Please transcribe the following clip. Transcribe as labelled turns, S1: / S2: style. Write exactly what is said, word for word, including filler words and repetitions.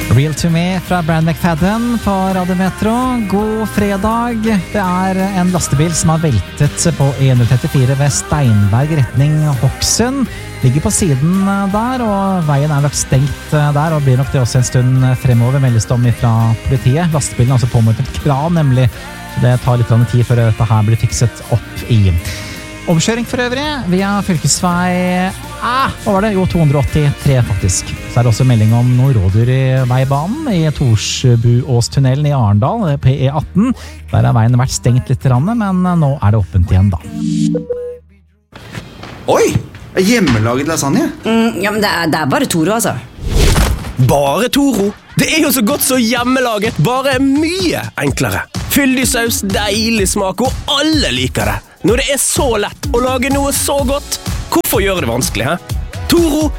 S1: Real to me fra Brand McFadden på Radio Metro. God fredag. Det er en lastebil som har veltet på E ett trettifire ved Steinberg retning Hokksund. Ligger på siden der, og veien er nok stengt der, og blir nok det også en stund fremover, meldes det om fra politiet. Lastebilen er også påmålt et kran, nemlig. Så det tar litt tid før dette her blir fikset opp i. Omkjøring for øvrig via fylkesvei ah, hva var det? Jo, to hundre åttitre faktisk. Så er det også melding om noe rådyr i veibanen i Torsbuåstunnelen i Arendal på E atten. Der har veien vært stengt litt, men nå er det åpent igjen da.
S2: Oi! Hjemmelaget lasagne?
S3: Mm, ja, men det er, det er bare Toro, altså.
S4: Bare Toro? Det er jo så godt så hjemmelaget, bare mye enklere. Fyldig saus, deilig smak, og alle liker det. Når det er så lett å lage noe så godt, hvorfor gjøre det vanskelig, he? Toro